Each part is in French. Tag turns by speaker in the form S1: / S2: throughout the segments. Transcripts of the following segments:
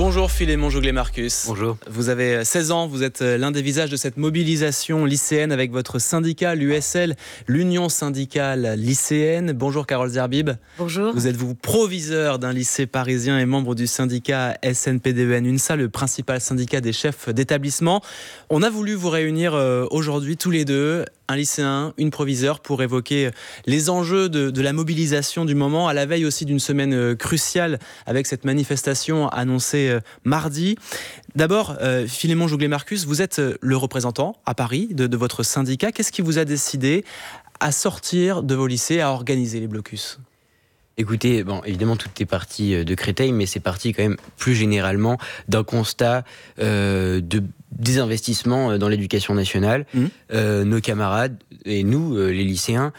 S1: Bonjour Philémon Jouglet-Marcus.
S2: Bonjour.
S1: Vous avez 16 ans, vous êtes l'un des visages de cette mobilisation lycéenne avec votre syndicat, l'USL, l'Union syndicale lycéenne. Bonjour Carole Zerbib.
S3: Bonjour.
S1: Vous êtes proviseur d'un lycée parisien et membre du syndicat SNPDEN UNSA, le principal syndicat des chefs d'établissement. On a voulu vous réunir aujourd'hui tous les deux, un lycéen, une proviseure, pour évoquer les enjeux de la mobilisation du moment, à la veille aussi d'une semaine cruciale avec cette manifestation annoncée mardi. D'abord, Philémon Jouglet-Marcus, vous êtes le représentant à Paris de votre syndicat. Qu'est-ce qui vous a décidé à sortir de vos lycées, à organiser les blocus ?
S2: Écoutez, évidemment, tout est parti de Créteil, mais c'est parti quand même plus généralement d'un constat de désinvestissement dans l'éducation nationale. Nos camarades et nous, les lycéens,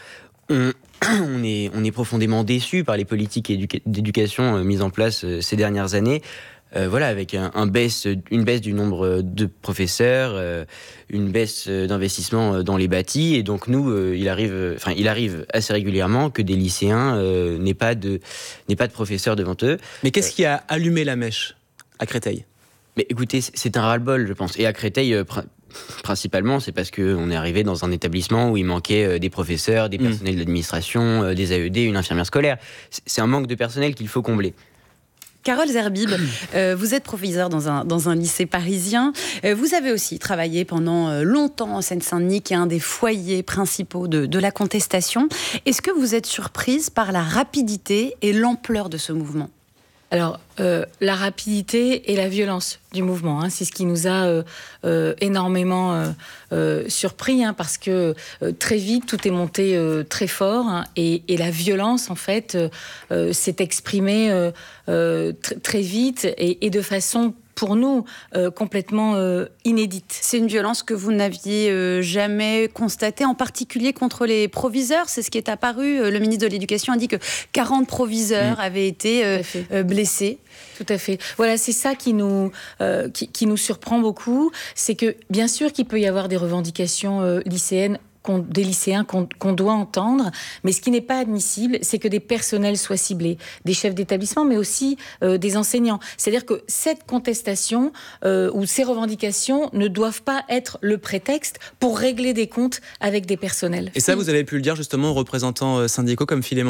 S2: on est profondément déçus par les politiques d'éducation mises en place ces dernières années. Avec une baisse du nombre de professeurs, une baisse d'investissement dans les bâtis, et donc nous, il arrive assez régulièrement que des lycéens n'aient pas de professeurs devant eux.
S1: Mais qu'est-ce qui a allumé la mèche à Créteil ?
S2: Mais écoutez, c'est un ras-le-bol, je pense. Et à Créteil, principalement, c'est parce qu'on est arrivé dans un établissement où il manquait des professeurs, des personnels d'administration, des AED, une infirmière scolaire. C'est un manque de personnel qu'il faut combler.
S3: Carole Zerbib, vous êtes proviseur dans un lycée parisien. Vous avez aussi travaillé pendant longtemps en Seine-Saint-Denis, qui est un des foyers principaux de la contestation. Est-ce que vous êtes surprise par la rapidité et l'ampleur de ce mouvement ?
S4: Alors, la rapidité et la violence du mouvement, c'est ce qui nous a énormément surpris, parce que très vite, tout est monté très fort, et la violence, en fait, s'est exprimée très vite et de façon, pour nous, complètement inédite.
S3: C'est une violence que vous n'aviez jamais constatée, en particulier contre les proviseurs. C'est ce qui est apparu. Le ministre de l'Éducation a dit que 40 proviseurs avaient été blessés.
S4: Tout à fait. Voilà, c'est ça qui nous surprend beaucoup. C'est que, bien sûr, qu'il peut y avoir des revendications lycéennes, des lycéens qu'on doit entendre, mais ce qui n'est pas admissible, c'est que des personnels soient ciblés, des chefs d'établissement, mais aussi des enseignants. C'est-à-dire que cette contestation ou ces revendications ne doivent pas être le prétexte pour régler des comptes avec des personnels.
S1: Et ça, vous avez pu le dire justement aux représentants syndicaux comme Philémon ?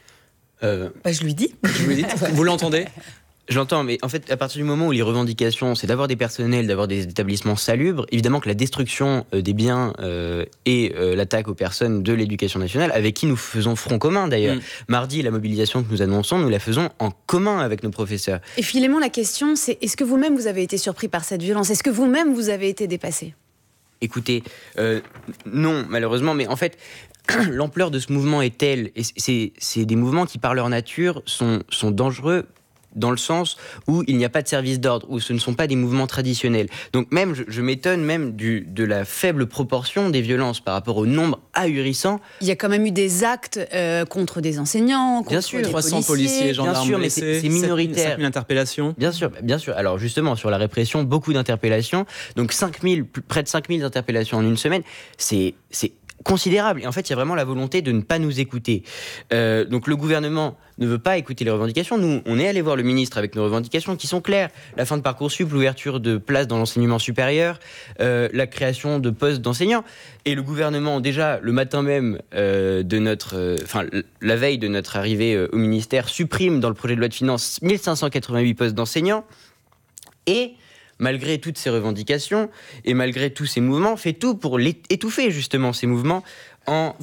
S3: Je lui dis.
S1: Vous l'entendez ?
S2: J'entends, mais en fait, à partir du moment où les revendications, c'est d'avoir des personnels, d'avoir des établissements salubres, évidemment que la destruction des biens et l'attaque aux personnes de l'éducation nationale, avec qui nous faisons front commun d'ailleurs. Mardi, la mobilisation que nous annonçons, nous la faisons en commun avec nos professeurs.
S3: Et Philémon, la question, c'est est-ce que vous-même vous avez été surpris par cette violence ? Est-ce que vous-même vous avez été dépassé ?
S2: Écoutez, non, malheureusement, mais en fait, l'ampleur de ce mouvement est telle, et c'est des mouvements qui, par leur nature, sont dangereux, dans le sens où il n'y a pas de service d'ordre, où ce ne sont pas des mouvements traditionnels. Donc même, je m'étonne même de la faible proportion des violences par rapport au nombre ahurissant.
S3: Il y a quand même eu des actes contre des enseignants, contre
S2: bien sûr,
S3: des
S1: 300 policiers, gendarmes
S2: bien sûr,
S1: blessés,
S2: mais c'est minoritaire.
S1: 5000 interpellations.
S2: Bien sûr. Alors justement, sur la répression, beaucoup d'interpellations. Donc près de 5000 interpellations en une semaine, c'est considérable. Et en fait, il y a vraiment la volonté de ne pas nous écouter. Donc le gouvernement ne veut pas écouter les revendications. Nous, on est allé voir le ministre avec nos revendications qui sont claires. La fin de Parcoursup, l'ouverture de places dans l'enseignement supérieur, la création de postes d'enseignants. Et le gouvernement, déjà, le matin même la veille de notre arrivée au ministère, supprime dans le projet de loi de finances 1588 postes d'enseignants. Et malgré toutes ces revendications et malgré tous ces mouvements, fait tout pour étouffer justement ces mouvements en